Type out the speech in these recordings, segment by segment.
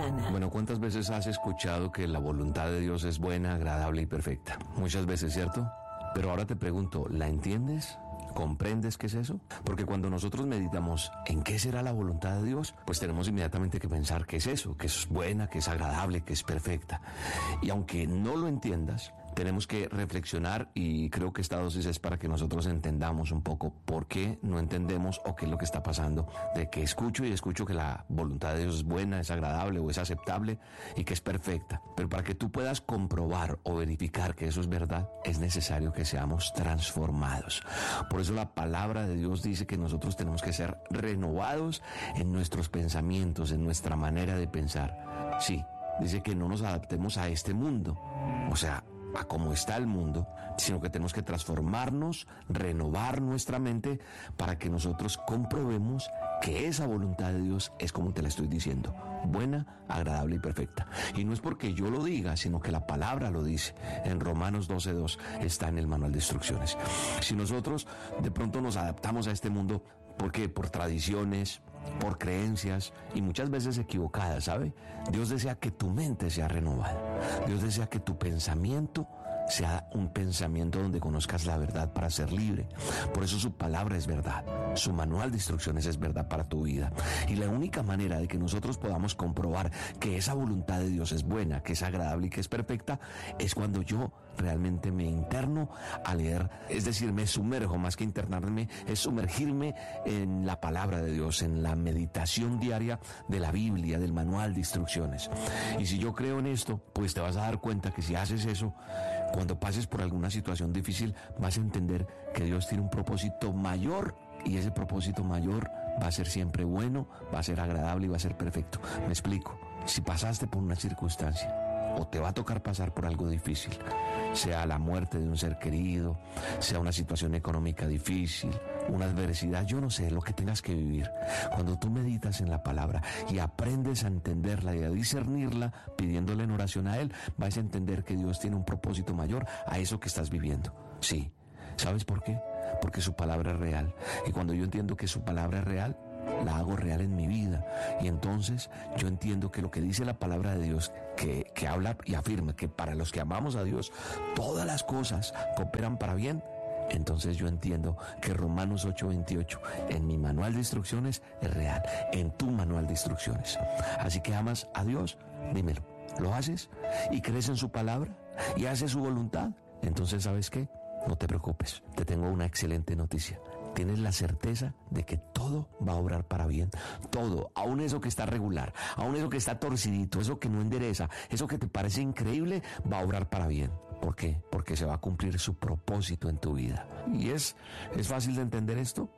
Mañana. Bueno, ¿cuántas veces has escuchado que la voluntad de Dios es buena, agradable y perfecta? Muchas veces, ¿cierto? Pero ahora te pregunto, ¿la entiendes? ¿Comprendes qué es eso? Porque cuando nosotros meditamos en qué será la voluntad de Dios, pues tenemos inmediatamente que pensar qué es eso, que es buena, que es agradable, que es perfecta. Y aunque no lo entiendas, tenemos que reflexionar, y creo que esta dosis es para que nosotros entendamos un poco por qué no entendemos o qué es lo que está pasando, de que escucho que la voluntad de Dios es buena, es agradable o es aceptable y que es perfecta. Pero para que tú puedas comprobar o verificar que eso es verdad, es necesario que seamos transformados. Por eso la palabra de Dios dice que nosotros tenemos que ser renovados en nuestros pensamientos, en nuestra manera de pensar. Sí, dice que no nos adaptemos a este mundo, o sea, a cómo está el mundo, sino que tenemos que transformarnos, renovar nuestra mente para que nosotros comprobemos que esa voluntad de Dios es como te la estoy diciendo, buena, agradable y perfecta. Y no es porque yo lo diga, sino que la palabra lo dice. En Romanos 12:2 está en el manual de instrucciones. Si nosotros de pronto nos adaptamos a este mundo, ¿por qué? Por tradiciones, por creencias y muchas veces equivocadas, ¿sabe? Dios desea que tu mente sea renovada. Dios desea que tu pensamiento sea un pensamiento donde conozcas la verdad para ser libre. Por eso su palabra es verdad. Su manual de instrucciones es verdad para tu vida. Y la única manera de que nosotros podamos comprobar que esa voluntad de Dios es buena, que es agradable y que es perfecta, es cuando yo realmente me interno a leer, es decir, me sumerjo, más que internarme, es sumergirme en la palabra de Dios, en la meditación diaria de la Biblia, del manual de instrucciones. Y si yo creo en esto, pues te vas a dar cuenta que si haces eso, cuando pases por alguna situación difícil, vas a entender que Dios tiene un propósito mayor, y ese propósito mayor va a ser siempre bueno, va a ser agradable y va a ser perfecto. Me explico. Si pasaste por una circunstancia, o te va a tocar pasar por algo difícil, sea la muerte de un ser querido, sea una situación económica difícil, una adversidad, yo no sé, lo que tengas que vivir. Cuando tú meditas en la palabra y aprendes a entenderla y a discernirla, pidiéndole en oración a Él, vas a entender que Dios tiene un propósito mayor a eso que estás viviendo. Sí. ¿Sabes por qué? Porque su palabra es real. Y cuando yo entiendo que su palabra es real, la hago real en mi vida. Y entonces yo entiendo que lo que dice la palabra de Dios, que habla y afirma que para los que amamos a Dios, todas las cosas cooperan para bien. Entonces yo entiendo que Romanos 8:28 en mi manual de instrucciones es real, en tu manual de instrucciones. Así que amas a Dios, dímelo. ¿Lo haces? ¿Y crees en su palabra? ¿Y haces su voluntad? Entonces, ¿sabes qué? No te preocupes, te tengo una excelente noticia. Tienes la certeza de que todo va a obrar para bien. Todo, aún eso que está regular, aún eso que está torcidito, eso que no endereza, eso que te parece increíble, va a obrar para bien. ¿Por qué? Porque se va a cumplir su propósito en tu vida. ¿Y es fácil de entender esto?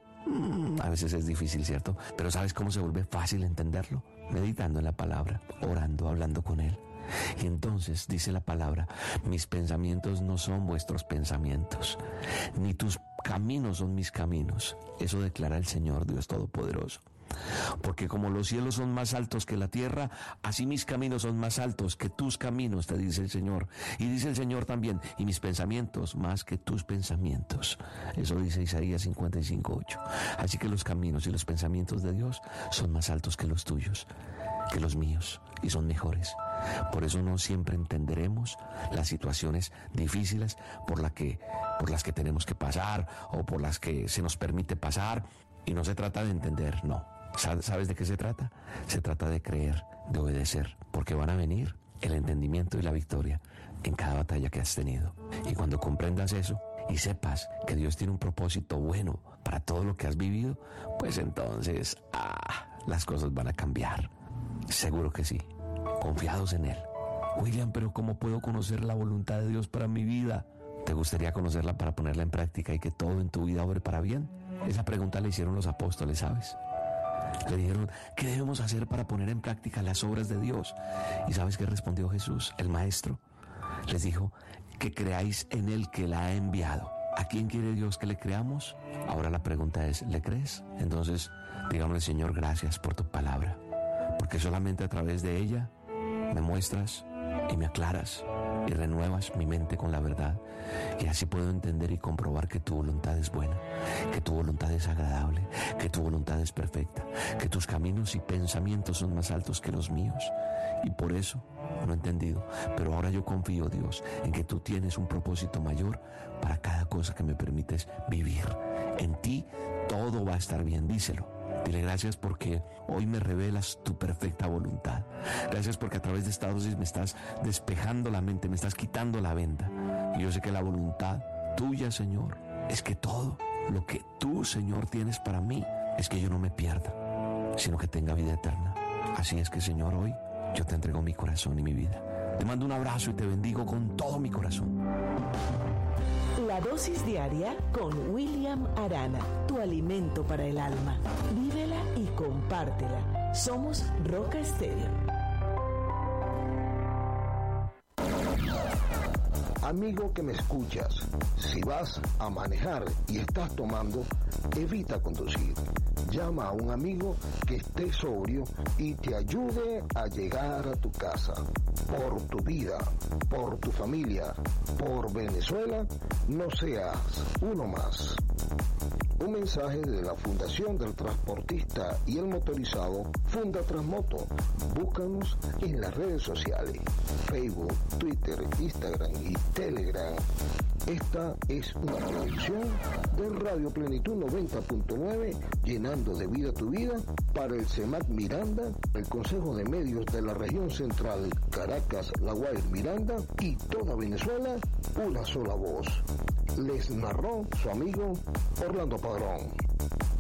A veces es difícil, ¿cierto? Pero ¿sabes cómo se vuelve fácil entenderlo? Meditando en la palabra, orando, hablando con Él. Y entonces dice la palabra, mis pensamientos no son vuestros pensamientos, ni tus caminos son mis caminos. Eso declara el Señor Dios Todopoderoso. Porque como los cielos son más altos que la tierra, así mis caminos son más altos que tus caminos, te dice el Señor. Y dice el Señor también, y mis pensamientos más que tus pensamientos. Eso dice Isaías 55:8. Así que los caminos y los pensamientos de Dios son más altos que los tuyos, que los míos, y son mejores. Por eso no siempre entenderemos las situaciones difíciles por las que tenemos que pasar o por las que se nos permite pasar. Y no se trata de entender, no. ¿Sabes de qué se trata? Se trata de creer, de obedecer, porque van a venir el entendimiento y la victoria en cada batalla que has tenido. Y cuando comprendas eso y sepas que Dios tiene un propósito bueno para todo lo que has vivido, pues entonces, las cosas van a cambiar. Seguro que sí. Confiados en Él. William, pero ¿cómo puedo conocer la voluntad de Dios para mi vida? ¿Te gustaría conocerla para ponerla en práctica y que todo en tu vida obre para bien? Esa pregunta le hicieron los apóstoles, ¿sabes? Le dijeron, ¿qué debemos hacer para poner en práctica las obras de Dios? ¿Y sabes qué respondió Jesús, el Maestro? Les dijo, que creáis en Él que la ha enviado. ¿A quién quiere Dios que le creamos? Ahora la pregunta es, ¿le crees? Entonces, digámosle, Señor, gracias por tu palabra, porque solamente a través de ella me muestras y me aclaras y renuevas mi mente con la verdad, y así puedo entender y comprobar que tu voluntad es buena, que tu voluntad es agradable, que tu voluntad es perfecta, que tus caminos y pensamientos son más altos que los míos. Y por eso no he entendido, pero ahora yo confío, Dios, en que tú tienes un propósito mayor para cada cosa que me permites vivir. En ti todo va a estar bien, díselo. Dile gracias porque hoy me revelas tu perfecta voluntad. Gracias porque a través de esta dosis me estás despejando la mente, me estás quitando la venda. Y yo sé que la voluntad tuya, Señor, es que todo lo que tú, Señor, tienes para mí es que yo no me pierda, sino que tenga vida eterna. Así es que, Señor, hoy yo te entrego mi corazón y mi vida. Te mando un abrazo y te bendigo con todo mi corazón. La dosis diaria con William Arana, tu alimento para el alma. Vívela y compártela. Somos Roca Estéreo. Amigo que me escuchas, si vas a manejar y estás tomando, evita conducir. Llama a un amigo que esté sobrio y te ayude a llegar a tu casa. Por tu vida, por tu familia, por Venezuela, no seas uno más. Un mensaje de la Fundación del Transportista y el Motorizado, Funda Transmoto. Búscanos en las redes sociales, Facebook, Twitter, Instagram y Telegram. Esta es una producción de Radio Plenitud 90.9, llenando de vida tu vida, para el CEMAC Miranda, el Consejo de Medios de la Región Central, Caracas, La Guaira, Miranda y toda Venezuela, una sola voz. Les narró su amigo Orlando Padrón.